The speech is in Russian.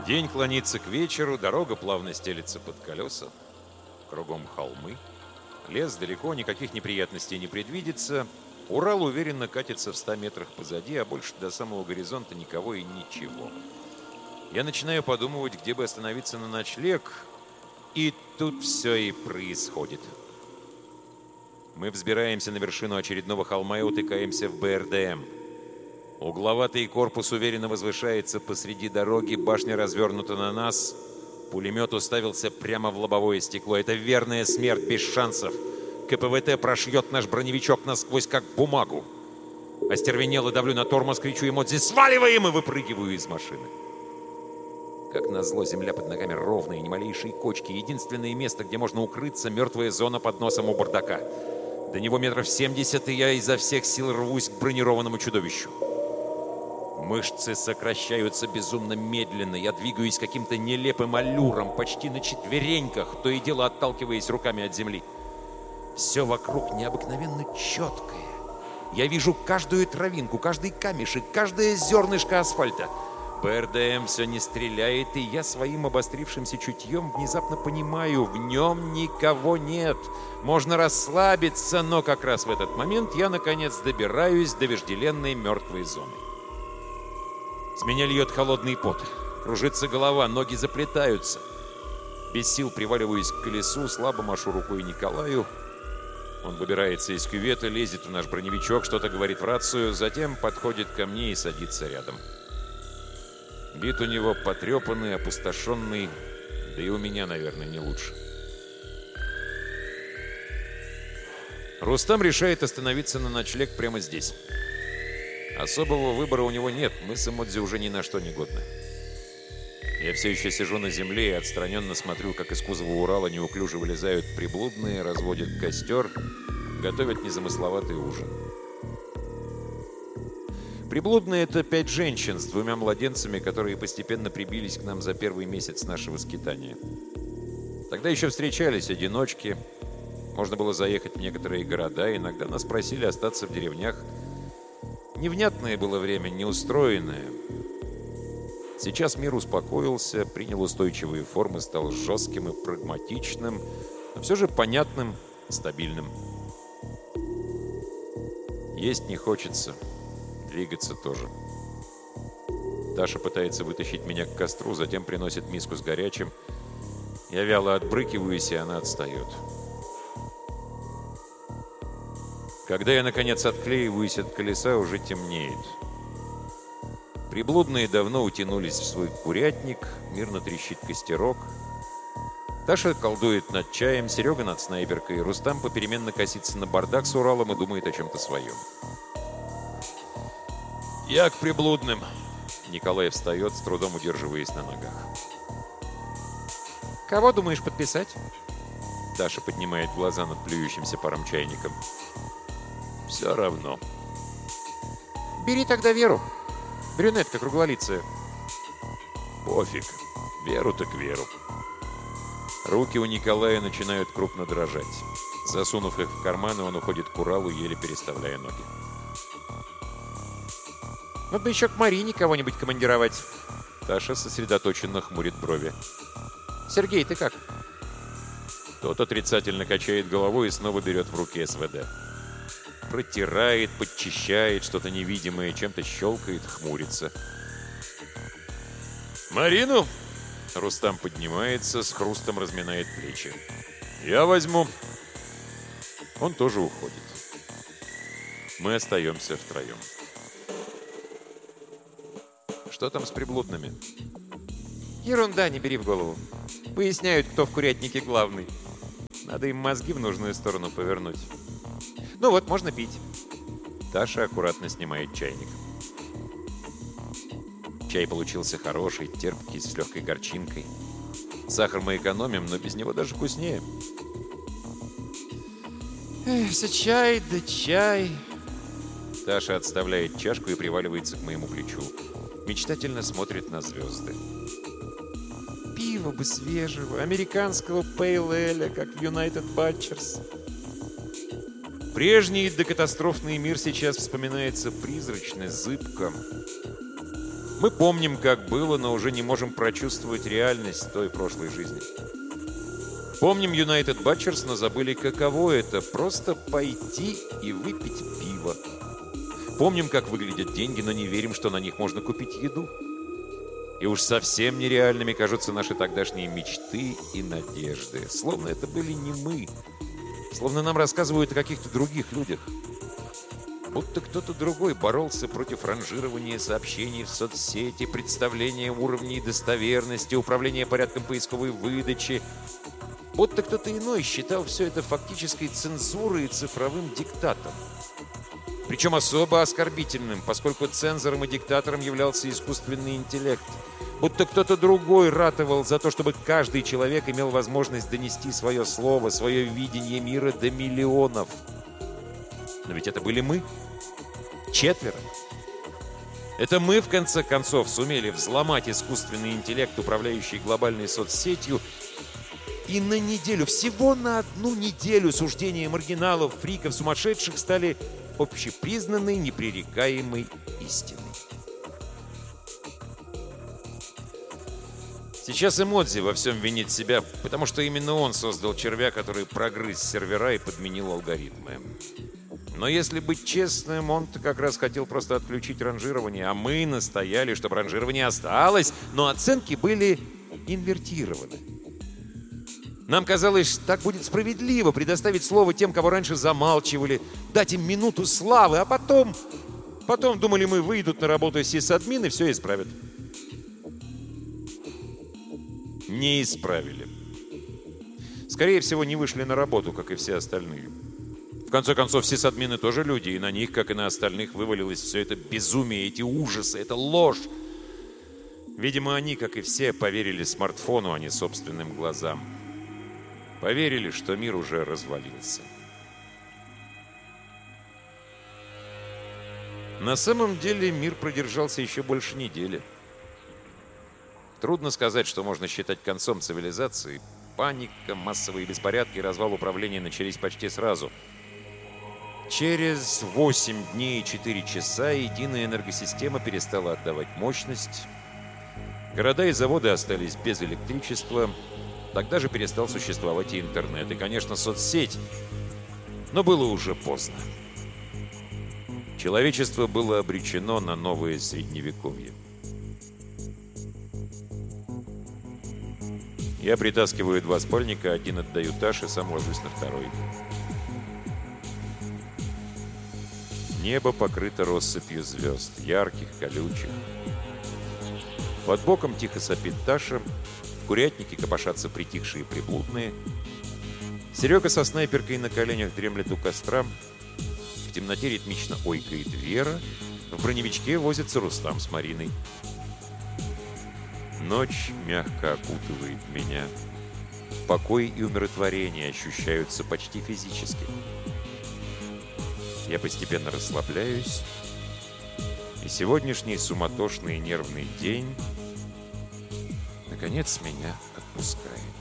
День клонится к вечеру, дорога плавно стелется под колеса. Кругом холмы. Лес далеко, никаких неприятностей не предвидится. Урал уверенно катится в 100 метрах позади, а больше до самого горизонта никого и ничего. Я начинаю подумывать, где бы остановиться на ночлег, и тут все и происходит. Мы взбираемся на вершину очередного холма и утыкаемся в БРДМ. Угловатый корпус уверенно возвышается посреди дороги, башня развернута на нас. Пулемет уставился прямо в лобовое стекло. Это верная смерть, без шансов. КПВТ прошьет наш броневичок насквозь, как бумагу. Остервенело давлю на тормоз, кричу эмодзи «Сваливаем!» и выпрыгиваю из машины. Как назло, земля под ногами ровная, ни малейшие кочки. Единственное место, где можно укрыться — мертвая зона под носом у бардака. До него метров 70, и я изо всех сил рвусь к бронированному чудовищу. Мышцы сокращаются безумно медленно. Я двигаюсь каким-то нелепым аллюром, почти на четвереньках, то и дело отталкиваясь руками от земли. Все вокруг необыкновенно четкое. Я вижу каждую травинку, каждый камешек, каждое зернышко асфальта. БРДМ все не стреляет, и я своим обострившимся чутьем внезапно понимаю, в нем никого нет. Можно расслабиться, но как раз в этот момент я, наконец, добираюсь до вожделенной мертвой зоны. С меня льет холодный пот. Кружится голова, ноги заплетаются. Без сил приваливаюсь к колесу, слабо машу рукой Николаю. Он выбирается из кювета, лезет в наш броневичок, что-то говорит в рацию, затем подходит ко мне и садится рядом. Вид у него потрепанный, опустошенный, да и у меня, наверное, не лучше. Рустам решает остановиться на ночлег прямо здесь. Особого выбора у него нет, мы с эмодзи уже ни на что не годны. Я все еще сижу на земле и отстраненно смотрю, как из кузова Урала неуклюже вылезают приблудные, разводят костер, готовят незамысловатый ужин. Приблудные — это 5 женщин с 2 младенцами, которые постепенно прибились к нам за первый месяц нашего скитания. Тогда еще встречались одиночки, можно было заехать в некоторые города, иногда нас просили остаться в деревнях. Невнятное было время, неустроенное. Сейчас мир успокоился, принял устойчивые формы, стал жестким и прагматичным, но все же понятным, стабильным. Есть не хочется, двигаться тоже. Таша пытается вытащить меня к костру, затем приносит миску с горячим. Я вяло отбрыкиваюсь, и она отстает. Когда я, наконец, отклеиваюсь от колеса, уже темнеет. Приблудные давно утянулись в свой курятник, мирно трещит костерок. Таша колдует над чаем, Серега над снайперкой, Рустам попеременно косится на бардак с Уралом и думает о чем-то своем. «Я к приблудным!» Николай встает, с трудом удерживаясь на ногах. «Кого думаешь подписать?» Таша поднимает глаза над плюющимся паром чайником. «Все равно». «Бери тогда Веру. Брюнетка круглолицая». «Пофиг. Веру так Веру». Руки у Николая начинают крупно дрожать. Засунув их в карманы, он уходит к Уралу, еле переставляя ноги. «Вот бы еще к Марине кого-нибудь командировать». Таша сосредоточенно хмурит брови. «Сергей, ты как?» Тот отрицательно качает головой и снова берет в руки СВД. Протирает, подчищает что-то невидимое, чем-то щелкает, хмурится. «Марину?» Рустам поднимается, с хрустом разминает плечи. «Я возьму». Он тоже уходит. Мы остаемся втроем. Что там с приблудными? «Ерунда, не бери в голову. Поясняют, кто в курятнике главный. Надо им мозги в нужную сторону повернуть. Ну вот, можно пить». Таша аккуратно снимает чайник. Чай получился хороший, терпкий, с легкой горчинкой. Сахар мы экономим, но без него даже вкуснее. Эх, все чай да чай. Таша отставляет чашку и приваливается к моему плечу. Мечтательно смотрит на звезды. Пиво бы свежего, американского пейл-эля, как в United Butchers. Прежний докатастрофный мир сейчас вспоминается призрачно, зыбко. Мы помним, как было, но уже не можем прочувствовать реальность той прошлой жизни. Помним United Butchers, но забыли, каково это — просто пойти и выпить пиво. Помним, как выглядят деньги, но не верим, что на них можно купить еду. И уж совсем нереальными кажутся наши тогдашние мечты и надежды. Словно это были не мы. Словно нам рассказывают о каких-то других людях. Будто кто-то другой боролся против ранжирования сообщений в соцсети, представления уровней достоверности, управления порядком поисковой выдачи. Будто кто-то иной считал все это фактической цензурой и цифровым диктатом. Причем особо оскорбительным, поскольку цензором и диктатором являлся искусственный интеллект. Будто кто-то другой ратовал за то, чтобы каждый человек имел возможность донести свое слово, свое видение мира до миллионов. Но ведь это были мы. 4. Это мы, в конце концов, сумели взломать искусственный интеллект, управляющий глобальной соцсетью, и на неделю, всего на одну неделю суждения маргиналов, фриков, сумасшедших стали общепризнанной, непререкаемой истиной. Сейчас Эмодзи во всем винит себя, потому что именно он создал червя, который прогрыз сервера и подменил алгоритмы. Но если быть честным, он-то как раз хотел просто отключить ранжирование, а мы настояли, чтобы ранжирование осталось, но оценки были инвертированы. Нам казалось, что так будет справедливо предоставить слово тем, кого раньше замалчивали, дать им минуту славы, а потом думали мы, выйдут на работу сисадмин и все исправят. Не исправили. Скорее всего, не вышли на работу, как и все остальные. В конце концов, сисадмины тоже люди, и на них, как и на остальных, вывалилось все это безумие, эти ужасы, эта ложь. Видимо, они, как и все, поверили смартфону, а не собственным глазам. Поверили, что мир уже развалился. На самом деле мир продержался еще больше недели. Трудно сказать, что можно считать концом цивилизации. Паника, массовые беспорядки и развал управления начались почти сразу. Через 8 дней и 4 часа единая энергосистема перестала отдавать мощность. Города и заводы остались без электричества. Тогда же перестал существовать и интернет, и, конечно, соцсеть. Но было уже поздно. Человечество было обречено на новое средневековье. Я притаскиваю 2 спальника, один отдаю Таше, сам ложусь на второй. Небо покрыто россыпью звезд, ярких, колючих. Под боком тихо сопит Таша. В курятнике копошатся притихшие приблудные. Серега со снайперкой на коленях дремлет у костра. В темноте ритмично ойкает Вера. В броневичке возится Рустам с Мариной. Ночь мягко окутывает меня. Покой и умиротворение ощущаются почти физически. Я постепенно расслабляюсь. И сегодняшний суматошный и нервный день наконец меня отпускает.